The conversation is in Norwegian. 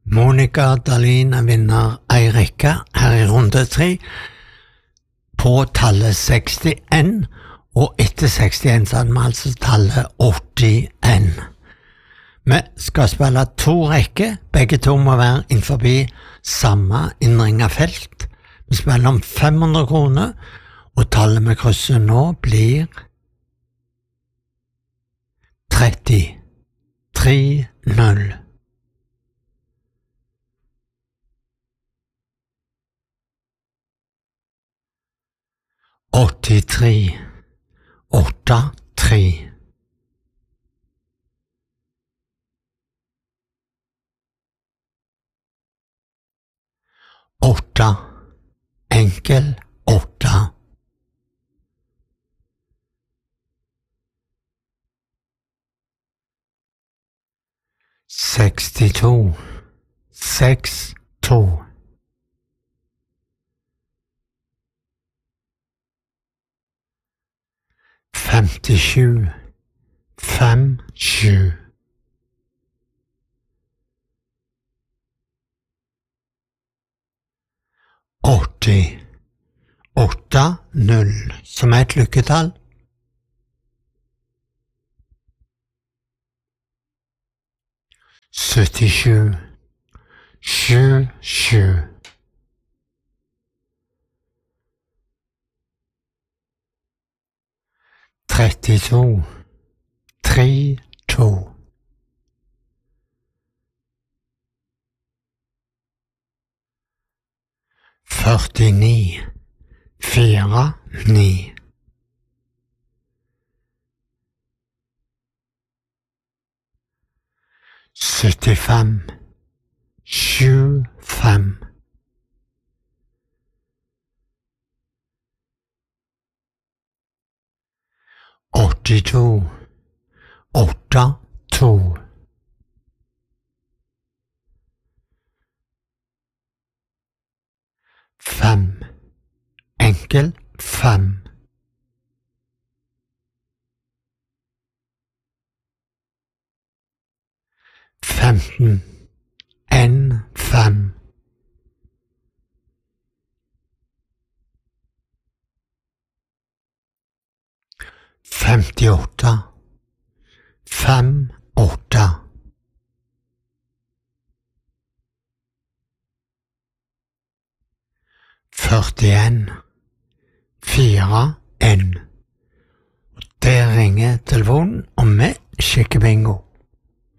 Monica Dahlin vinner ei rekke her i runde 3 på tallet 61, og etter 61 så hadde vi altså tallet 81. Vi skal spille 2 rekker, begge to må være innenfor samme innringet felt. Vi spiller om 500 kroner, og tallet vi krysser nå blir 30. 3-0. 83, 8-3. 8, enkel 8. 62, 6-2. 57, 5-7. 80, 8-0, som et lykketall. 77, 7-7. 32, 3-2. 49, 4-9. 75, 7-5. 82, 8-2. 5, enkel 5. 15, 1-5. 58, 5-8. 41, 4-1. Der ringer telefonen, og vi sjekker bingo.